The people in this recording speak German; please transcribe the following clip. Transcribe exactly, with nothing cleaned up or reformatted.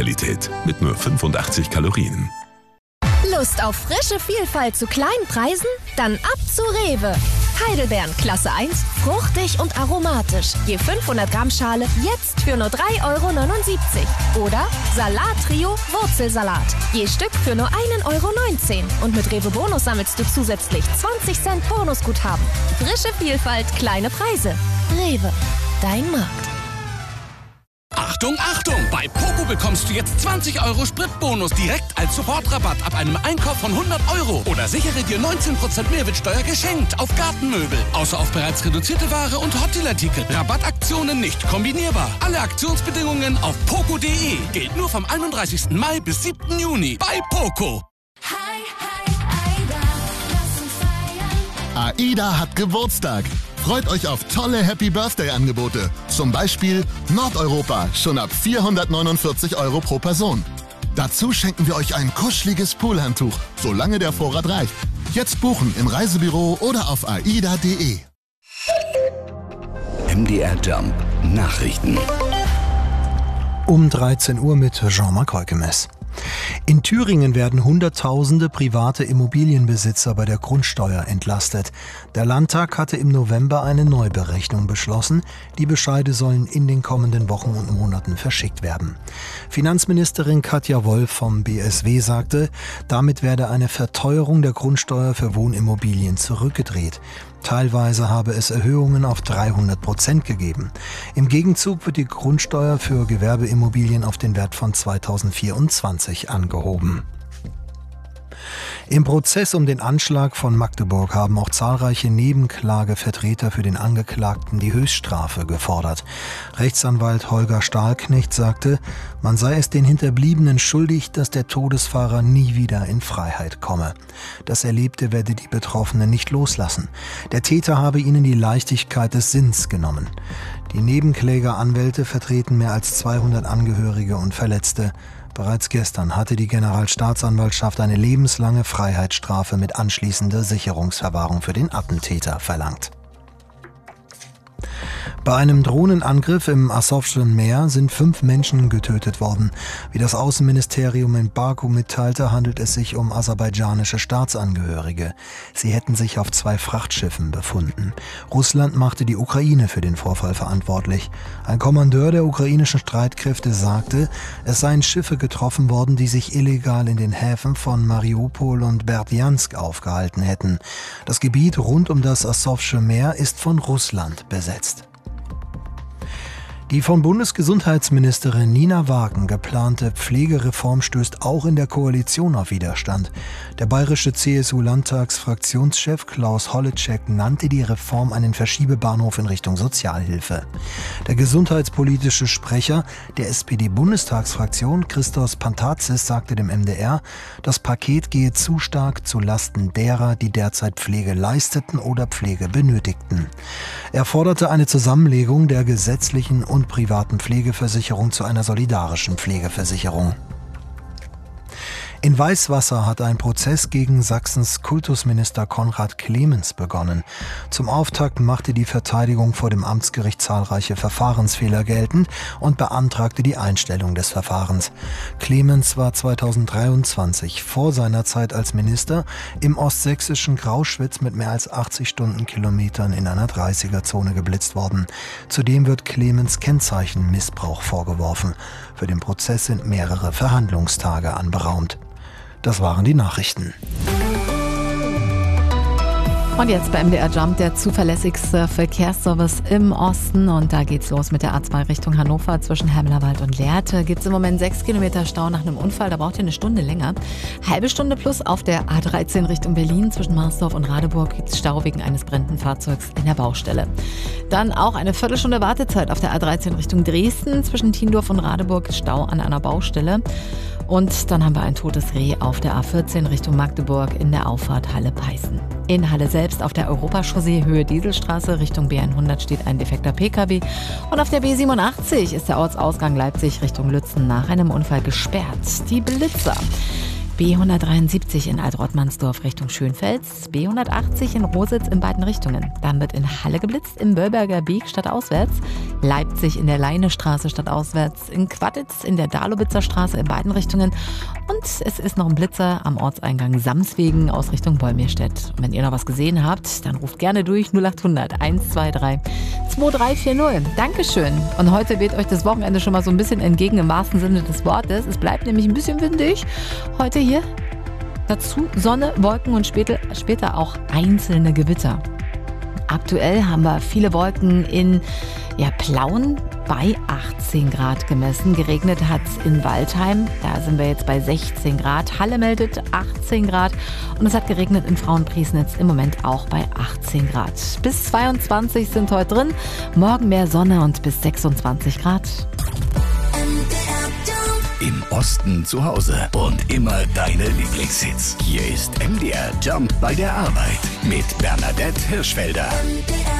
Bio-Qualität mit nur fünfundachtzig Kalorien. Lust auf frische Vielfalt zu kleinen Preisen? Dann ab zu Rewe. Heidelbeeren Klasse eins, fruchtig und aromatisch. Je fünfhundert Gramm Schale jetzt für nur drei Euro neunundsiebzig. Oder Salat-Trio Wurzelsalat. Je Stück für nur ein Euro neunzehn. Und mit Rewe Bonus sammelst du zusätzlich zwanzig Cent Bonusguthaben. Frische Vielfalt, kleine Preise. Rewe, dein Markt. Achtung, Achtung! Bei Poco bekommst du jetzt zwanzig Euro Spritbonus direkt als Supportrabatt ab einem Einkauf von hundert Euro. Oder sichere dir neunzehn Prozent Mehrwertsteuer geschenkt auf Gartenmöbel. Außer auf bereits reduzierte Ware und Hotdeal-Artikel. Rabattaktionen nicht kombinierbar. Alle Aktionsbedingungen auf poco punkt de. Gilt nur vom einunddreißigsten Mai bis siebten Juni bei Poco. Hi, hi, Aida, lass uns feiern. AIDA hat Geburtstag. Freut euch auf tolle Happy-Birthday-Angebote. Zum Beispiel Nordeuropa, schon ab vierhundertneunundvierzig Euro pro Person. Dazu schenken wir euch ein kuscheliges Poolhandtuch, solange der Vorrat reicht. Jetzt buchen im Reisebüro oder auf aida punkt de. M D R Jump Nachrichten. Um dreizehn Uhr mit Jean-Marc Heukemes. In Thüringen werden Hunderttausende private Immobilienbesitzer bei der Grundsteuer entlastet. Der Landtag hatte im November eine Neuberechnung beschlossen. Die Bescheide sollen in den kommenden Wochen und Monaten verschickt werden. Finanzministerin Katja Wolf vom B S W sagte, damit werde eine Verteuerung der Grundsteuer für Wohnimmobilien zurückgedreht. Teilweise habe es Erhöhungen auf dreihundert Prozent gegeben. Im Gegenzug wird die Grundsteuer für Gewerbeimmobilien auf den Wert von zweitausendvierundzwanzig angehoben. Im Prozess um den Anschlag von Magdeburg haben auch zahlreiche Nebenklagevertreter für den Angeklagten die Höchststrafe gefordert. Rechtsanwalt Holger Stahlknecht sagte, man sei es den Hinterbliebenen schuldig, dass der Todesfahrer nie wieder in Freiheit komme. Das Erlebte werde die Betroffenen nicht loslassen. Der Täter habe ihnen die Leichtigkeit des Sinns genommen. Die Nebenklägeranwälte vertreten mehr als zweihundert Angehörige und Verletzte. Bereits gestern hatte die Generalstaatsanwaltschaft eine lebenslange Freiheitsstrafe mit anschließender Sicherungsverwahrung für den Attentäter verlangt. Bei einem Drohnenangriff im Asowschen Meer sind fünf Menschen getötet worden. Wie das Außenministerium in Baku mitteilte, handelt es sich um aserbaidschanische Staatsangehörige. Sie hätten sich auf zwei Frachtschiffen befunden. Russland machte die Ukraine für den Vorfall verantwortlich. Ein Kommandeur der ukrainischen Streitkräfte sagte, es seien Schiffe getroffen worden, die sich illegal in den Häfen von Mariupol und Berdjansk aufgehalten hätten. Das Gebiet rund um das Asowsche Meer ist von Russland besetzt. Die von Bundesgesundheitsministerin Nina Wagen geplante Pflegereform stößt auch in der Koalition auf Widerstand. Der bayerische C S U-Landtagsfraktionschef Klaus Holleczek nannte die Reform einen Verschiebebahnhof in Richtung Sozialhilfe. Der gesundheitspolitische Sprecher der S P D-Bundestagsfraktion Christos Pantazis sagte dem M D R, das Paket gehe zu stark zu Lasten derer, die derzeit Pflege leisteten oder Pflege benötigten. Er forderte eine Zusammenlegung der gesetzlichen und und privaten Pflegeversicherung zu einer solidarischen Pflegeversicherung. In Weißwasser hat ein Prozess gegen Sachsens Kultusminister Konrad Clemens begonnen. Zum Auftakt machte die Verteidigung vor dem Amtsgericht zahlreiche Verfahrensfehler geltend und beantragte die Einstellung des Verfahrens. Clemens war zweitausenddreiundzwanzig vor seiner Zeit als Minister im ostsächsischen Grauschwitz mit mehr als achtzig Stundenkilometern in einer dreißiger-Zone geblitzt worden. Zudem wird Clemens Kennzeichenmissbrauch vorgeworfen. Für den Prozess sind mehrere Verhandlungstage anberaumt. Das waren die Nachrichten. Und jetzt bei M D R Jump der zuverlässigste Verkehrsservice im Osten. Und da geht's los mit der A zwei Richtung Hannover zwischen Hermlerwald und Lehrte. Gibt's im Moment sechs Kilometer Stau nach einem Unfall. Da braucht ihr eine Stunde länger. Halbe Stunde plus auf der A dreizehn Richtung Berlin zwischen Marsdorf und Radeburg gibt's Stau wegen eines brennenden Fahrzeugs in der Baustelle. Dann auch eine Viertelstunde Wartezeit auf der A dreizehn Richtung Dresden zwischen Tiendorf und Radeburg. Stau an einer Baustelle. Und dann haben wir ein totes Reh auf der A vierzehn Richtung Magdeburg in der Auffahrt Halle-Peißen. In Halle selbst auf der Europachaussee Höhe Dieselstraße Richtung B hundert steht ein defekter P K W. Und auf der B siebenundachtzig ist der Ortsausgang Leipzig Richtung Lützen nach einem Unfall gesperrt. Die Blitzer. B hundertdreiundsiebzig in Alt-Rottmannsdorf Richtung Schönfels, B hundertachtzig in Rositz in beiden Richtungen. Dann wird in Halle geblitzt, im Böllberger Beek stadtauswärts, Leipzig in der Leinestraße stadtauswärts, in Quattitz in der Dalowitzer Straße in beiden Richtungen und es ist noch ein Blitzer am Ortseingang Samswegen aus Richtung Wolmirstedt. Und wenn ihr noch was gesehen habt, dann ruft gerne durch null achthundert eins zwei drei zwei drei vier null. Dankeschön. Und heute weht euch das Wochenende schon mal so ein bisschen entgegen im wahrsten Sinne des Wortes. Es bleibt nämlich ein bisschen windig. Heute hier dazu Sonne, Wolken und später, später auch einzelne Gewitter. Aktuell haben wir viele Wolken in ja, Plauen bei achtzehn Grad gemessen. Geregnet hat es in Waldheim, da sind wir jetzt bei sechzehn Grad. Halle meldet achtzehn Grad und es hat geregnet in Frauenpriesnitz im Moment auch bei achtzehn Grad. Bis zweiundzwanzig sind heute drin, morgen mehr Sonne und bis sechsundzwanzig Grad. Im Osten zu Hause und immer deine Lieblingshits. Hier ist M D R Jump bei der Arbeit mit Bernadette Hirschfelder.